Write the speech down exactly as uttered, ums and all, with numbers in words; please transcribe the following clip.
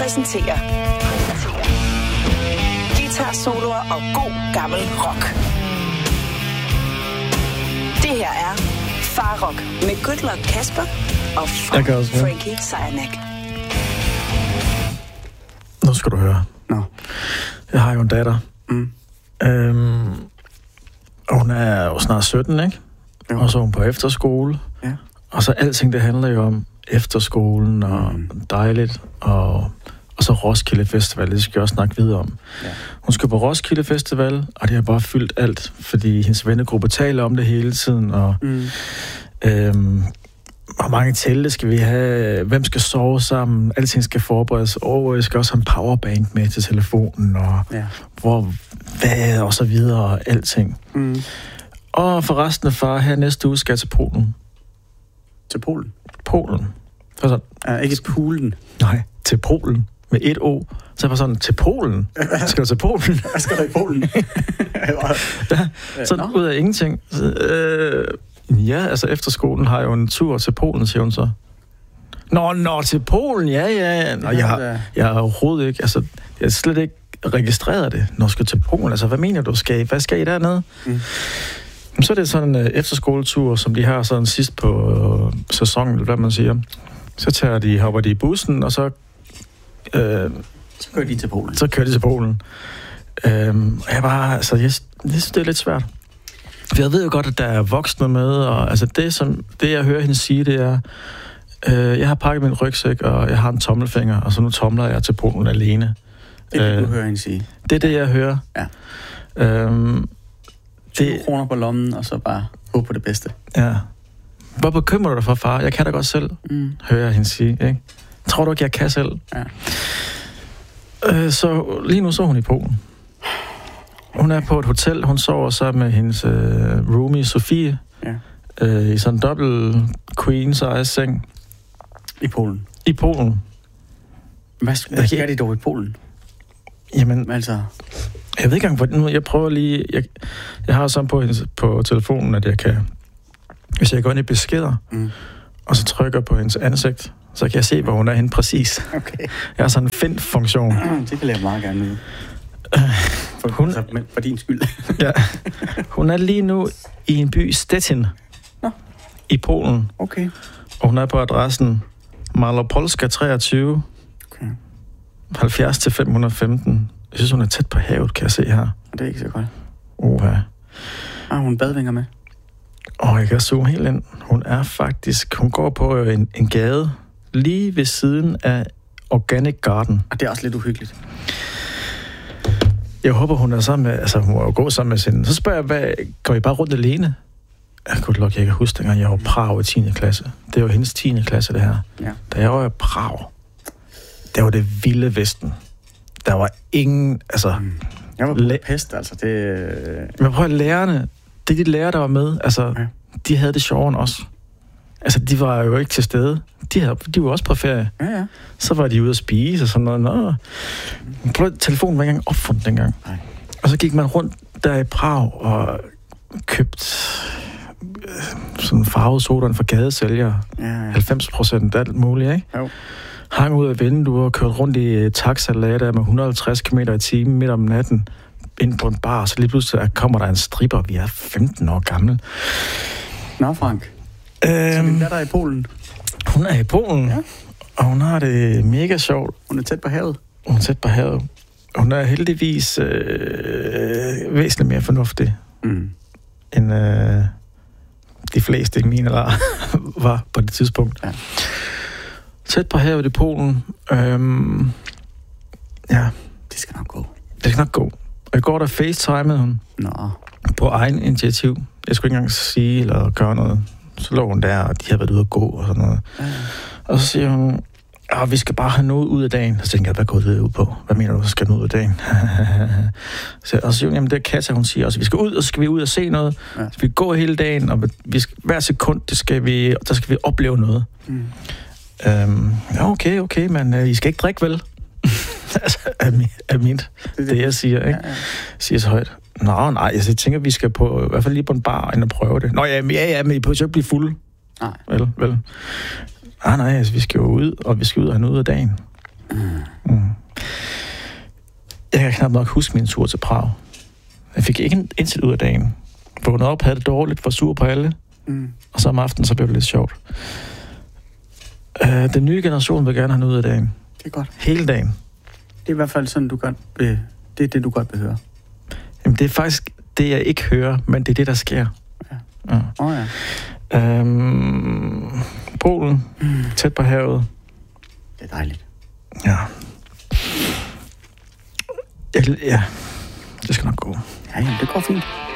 præsenterer guitar-soloer og god gammel rock. Det her er Far Rock med Good Luck Kasper og Frankie Sejnak. Nu skal du høre. Nå. Jeg har jo en datter. Mm. Øhm, og hun er jo snart sytten, ikke? Jo. Og så er hun på efterskole. Ja. Og så alting, det handler jo om efterskolen og mm. dejligt. Og, og så Roskilde Festival, det skal jeg også snakke videre om. Ja. Hun skal på Roskilde Festival, og det har bare fyldt alt, fordi hendes vennegruppe taler om det hele tiden. Og mm. øhm, hvor mange telte skal vi have? Hvem skal sove sammen? Alting skal forberedes. Og jeg skal også have en powerbank med til telefonen, og ja. hvor, hvad, og så videre, og alting. Mm. Og for resten af far, her næste uge skal jeg til Polen. Til Polen? Polen. For sådan, uh, ikke Polen? Nej, til Polen. Med et O. Så jeg var sådan, til Polen? Skal du til Polen? Hvad skal du i Polen? ja, sådan ud af ingenting. Så, øh, ja, altså efterskolen har jo en tur til Polen, siger hun så. Nå, nå, til Polen, ja, ja. Nå, jeg, har, jeg har overhovedet ikke, altså, jeg har slet ikke registreret det, når jeg skal til Polen. Altså, hvad mener du, skal I? Hvad skal I dernede? Mm. Så er det sådan en uh, efterskoletur, som de har sådan sidst på uh, sæsonen, eller hvad man siger. Så tager de, hopper de i bussen, og så... Uh, så kører de til Polen. Så kører de til Polen. Uh, jeg bare, altså, jeg, jeg synes, det er lidt svært. For jeg ved jo godt, at der er voksne med, og altså det, som, det jeg hører hende sige, det er, uh, jeg har pakket min rygsæk, og jeg har en tommelfinger, og så nu tomler jeg til Polen alene. Det er det, uh, du hører hende sige? Det er det, jeg hører. Ja. Uh, tyve kroner på lommen, og så bare håbe på det bedste. Ja. Hvor bekymrer du dig for, far? Jeg kan da godt selv, mm. hører jeg hende sige, ikke? Tror du ikke, jeg kan selv? Ja. Øh, så lige nu så hun i Polen. Hun er på et hotel. Hun sover sammen med hendes øh, roomie, Sofie, ja. øh, i sådan en dobbelt queen-size-seng. I Polen? I Polen. Hvad, hvad sker de dog i Polen? Jamen, altså... Jeg ved ikke engang, hvordan jeg prøver lige... Jeg, jeg har sådan på, hendes, på telefonen, at jeg kan... Hvis jeg går ind i beskeder, mm. og så trykker på hendes ansigt, så kan jeg se, hvor hun er henne præcis. Okay. Jeg har sådan en find-funktion. Det kan jeg meget gerne vide. For, hun, altså, for din skyld. ja. Hun er lige nu i en by, Stettin, Nå. i Polen. Okay. Og hun er på adressen Malopolska treogtyve, okay. halvfjerds til fem hundrede og femten. Jeg synes, hun er tæt på havet, kan jeg se her. Det er ikke så godt. Oha. Har hun badvinger med? Åh, oh, jeg kan zoome helt ind. Hun er faktisk... Hun går på en, en gade lige ved siden af Organic Garden. Og det er også lidt uhyggeligt. Jeg håber, hun er sammen med... Altså, hun må jo gå sammen med sin... Så spørger jeg, hvad... Går I bare rundt alene? Jeg kunne nok ikke huske, dengang jeg var i Prag i tiende klasse. Det var hendes tiende klasse, det her. Ja. Da jeg var i Prag, der var det vilde vesten. Der var ingen... Altså... Mm. Jeg var på la- pest, altså. Det... Men prøv at lærerne... Det de lærere, der var med, altså, ja. de havde det sjovere end os. Altså, de var jo ikke til stede. De, havde, de var også på ferie. Ja, ja. Så var de ude at spise og sådan noget. Nå. Mm. Telefonen var ikke engang opfundet dengang. Nej. Og så gik man rundt der i Prag og købte sådan farvede sodavand fra gadesælgere. Ja, ja. halvfems procent alt muligt, ikke? Jo. Hang ud af vinduer og kørte rundt i taxalader med et hundrede og halvtreds kilometer i timen midt om natten. Ind på en bar, så lige pludselig kommer der en stripper. Vi er femten år gammel. Nå, Frank. Øhm, så din datter er i Polen? Hun er i Polen, ja. Og hun har det mega sjovt. Hun er tæt på havet? Hun er tæt på havet. Hun er heldigvis øh, væsentligt mere fornuftig, mm. end øh, de fleste i min alder var på det tidspunkt. Ja. Tæt på havet i Polen. Øhm, ja. Det skal nok gå. Det skal nok gå. Og i går der facetimede hun. Nå. På egen initiativ. Jeg skulle ikke engang sige eller gøre noget. Så lå hun der, og de havde været ude at gå og sådan noget. Ja. Og så siger hun, at vi skal bare have noget ud af dagen. Så tænker jeg, hvad går det ud på? Hvad mener du, så skal den ud af dagen? så, og så siger hun, jamen det er Katja, hun siger også, vi skal ud, og så skal vi ud og se noget. Ja. Så vi går hele dagen, og vi skal, hver sekund, det skal vi, der skal vi opleve noget. Mm. Øhm, ja, okay, okay, men uh, I skal ikke drikke, vel? altså, er, min, er min, det, det, det jeg siger, ikke? Ja, ja. Siger så højt. Nå, nej, jeg tænker, vi skal på, i hvert fald lige på en bar, ind og prøve det. Nå, ja, ja, ja, men I behøver ikke blive fulde. Nej. Vel, vel. Nej, nej, altså, vi skal jo ud, og vi skal ud og have noget ud af dagen. Mm. Mm. Jeg kan knap nok huske min tur til Prag. Jeg fik ikke en indsigt ud af dagen. Vågnede op, havde det dårligt, var sur på alle. Mm. Og så om aftenen, så blev det lidt sjovt. Uh, den nye generation vil gerne have noget ud af dagen. Det er godt. Hele dagen. Det er i hvert fald sådan, du godt be... det er det, du godt vil høre. Jamen, det er faktisk det, jeg ikke hører, men det er det, der sker. Ja. Ja. Oh, ja. Øhm, Polen, mm. tæt på havet. Det er dejligt. Ja. Jeg, ja, det skal nok gå. Ja, jamen, det går fint.